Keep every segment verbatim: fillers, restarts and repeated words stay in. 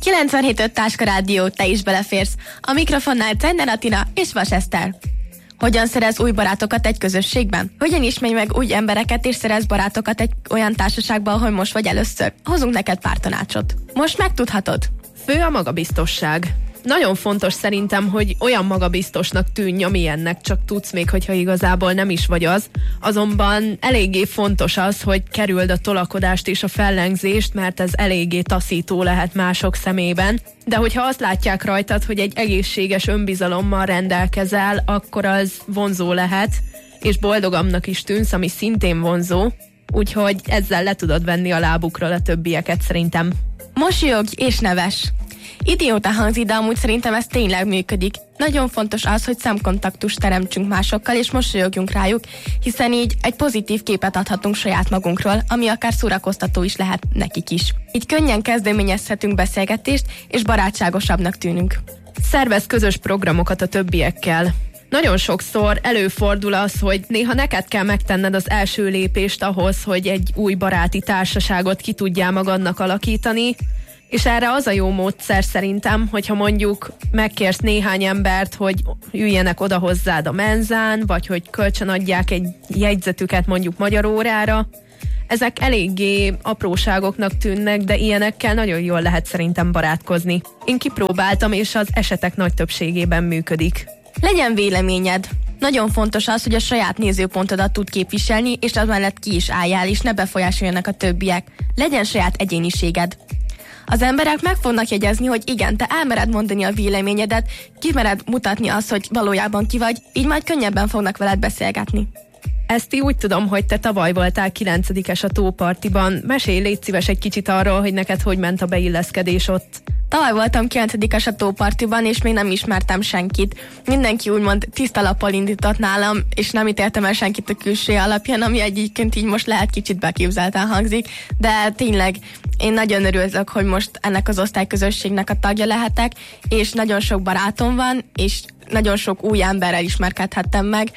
kilencvenhét öt Táska Rádió, te is beleférsz. A mikrofonnál Czender Attila és Vas Eszter. Hogyan szerez új barátokat egy közösségben? Hogyan ismerj meg új embereket és szerez barátokat egy olyan társaságban, ahol most vagy először? Hozunk neked pár tanácsot. Most megtudhatod. Fő a magabiztosság. Nagyon fontos szerintem, hogy olyan magabiztosnak tűnj, amilyennek csak tudsz, még hogyha igazából nem is vagy az. Azonban eléggé fontos az, hogy kerüld a tolakodást és a fellengzést, mert ez eléggé taszító lehet mások szemében. De hogyha azt látják rajtad, hogy egy egészséges önbizalommal rendelkezel, akkor az vonzó lehet, és boldogabbnak is tűnsz, ami szintén vonzó. Úgyhogy ezzel le tudod venni a lábukról a többieket szerintem. Mosolyogj és neves! Idióta hangzik, de amúgy szerintem ez tényleg működik. Nagyon fontos az, hogy szemkontaktust teremtsünk másokkal, és mosolyogjunk rájuk, hiszen így egy pozitív képet adhatunk saját magunkról, ami akár szórakoztató is lehet nekik is. Így könnyen kezdeményezhetünk beszélgetést, és barátságosabbnak tűnünk. Szervezz közös programokat a többiekkel. Nagyon sokszor előfordul az, hogy néha neked kell megtenned az első lépést ahhoz, hogy egy új baráti társaságot ki tudjál magadnak alakítani, és erre az a jó módszer szerintem, hogyha mondjuk megkérsz néhány embert, hogy üljenek oda hozzád a menzán, vagy hogy kölcsönadják egy jegyzetüket mondjuk magyar órára. Ezek eléggé apróságoknak tűnnek, de ilyenekkel nagyon jól lehet szerintem barátkozni. Én kipróbáltam, és az esetek nagy többségében működik. Legyen véleményed. Nagyon fontos az, hogy a saját nézőpontodat tud képviselni, és az mellett ki is álljál, és ne befolyásoljanak a többiek. Legyen saját egyéniséged. Az emberek meg fognak jegyezni, hogy igen, te elmered mondani a véleményedet, kimered mutatni azt, hogy valójában ki vagy, így majd könnyebben fognak veled beszélgetni. Eszti, úgy tudom, hogy te tavaly voltál kilencedikes a tópartiban. Mesélj, légy szíves egy kicsit arról, hogy neked hogy ment a beilleszkedés ott. Tavaly voltam kilencedikes a tópartiban, és még nem ismertem senkit. Mindenki úgymond tiszta lappal indított nálam, és nem ítéltem el senkit a külső alapján, ami egyébként így most lehet kicsit beképzelten hangzik, de tényleg én nagyon örülök, hogy most ennek az osztályközösségnek a tagja lehetek, és nagyon sok barátom van, és nagyon sok új emberrel ismerkedhettem meg.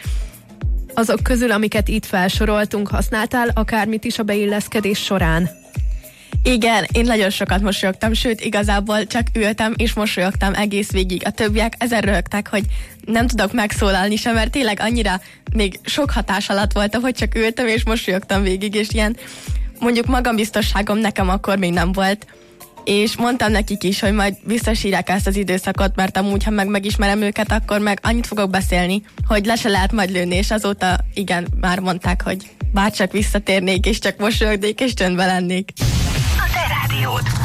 Azok közül, amiket itt felsoroltunk, használtál akármit is a beilleszkedés során? Igen, én nagyon sokat mosolyogtam, sőt, igazából csak ültem és mosolyogtam egész végig. A többiek ezen röhögtek, hogy nem tudok megszólalni sem, mert tényleg annyira még sok hatás alatt voltam, hogy csak ültem és mosolyogtam végig, és ilyen mondjuk magambiztosságom nekem akkor még nem volt. És mondtam nekik is, hogy majd visszasírják ezt az időszakot, mert amúgy, ha meg megismerem őket, akkor meg annyit fogok beszélni, hogy le se lehet majd lőni, és azóta igen, már mondták, hogy bárcsak visszatérnék, és csak mosolyognék, és csöndben lennék. A te rádiód.